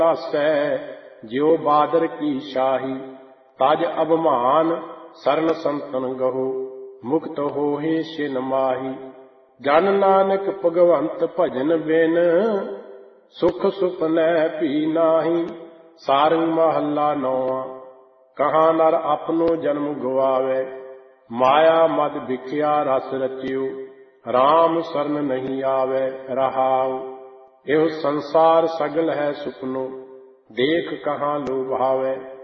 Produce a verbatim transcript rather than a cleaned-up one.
नासै ज्यो बादर की शाही। तज अभिमान सरन संतन गहो मुक्त होहे छिन माही। जन नानक भगवंत भजन बिन सुख सुपनै भी नाही। सारंग महला नौवां। कहाँ नर अपनो जन्म गवावे माया मद भिखिया रस रचियो। राम सरन नहीं आवे रहाउ। एहो संसार सगल है सुपनो देख कहाँ लोभावे।